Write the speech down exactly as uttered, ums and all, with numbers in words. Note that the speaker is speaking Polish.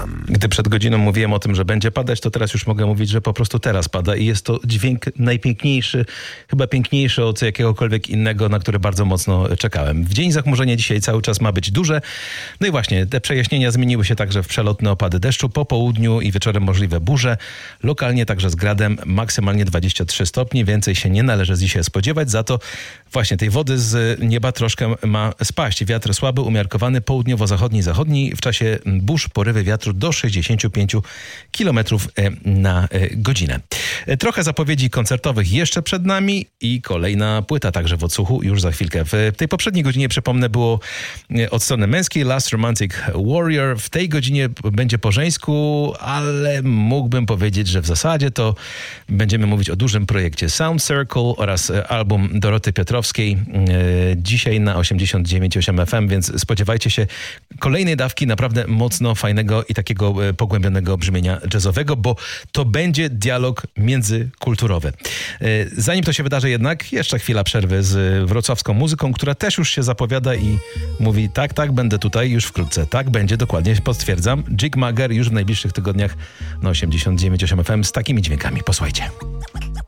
M. Gdy przed godziną mówiłem o tym, że będzie padać, to teraz już mogę mówić, że po prostu teraz pada i jest to dźwięk najpiękniejszy, chyba piękniejszy od jakiegokolwiek innego, na który bardzo mocno czekałem. W dzień zachmurzenie dzisiaj cały czas ma być duże. No i właśnie, te przejaśnienia zmieniły się także w przelotne opady deszczu. Po południu i wieczorem możliwe burze. Lokalnie także z gradem, maksymalnie dwadzieścia trzy stopnie. Więcej się nie należy dzisiaj spodziewać. Za to właśnie tej wody z nieba troszkę ma spaść. Wiatr słaby, umiarkowany, południowo-zachodni, zachodni. W czasie burz porywy wiatru do sześćdziesiąt pięć kilometrów na godzinę. Trochę zapowiedzi koncertowych jeszcze przed nami i kolejna płyta także w odsłuchu już za chwilkę. W tej poprzedniej godzinie, przypomnę, było od strony męskiej Last Romantic Warrior. W tej godzinie będzie po żeńsku, ale mógłbym powiedzieć, że w zasadzie to będziemy mówić o dużym projekcie Sound Circle oraz album Doroty Piotrowskiej. Dzisiaj na osiemdziesiąt dziewięć przecinek osiem F M, więc spodziewajcie się kolejnej dawki naprawdę mocno fajnego i takiego pogłębionego brzmienia jazzowego, bo to będzie dialog międzykulturowy. Zanim to się wydarzy jednak, jeszcze chwila przerwy z wrocławską muzyką, która też już się zapowiada i mówi tak, tak, będę tutaj już wkrótce. Tak będzie, dokładnie, potwierdzam. Jig Magger już w najbliższych tygodniach na osiemdziesiąt dziewięć przecinek osiem F M z takimi dźwiękami. Posłuchajcie.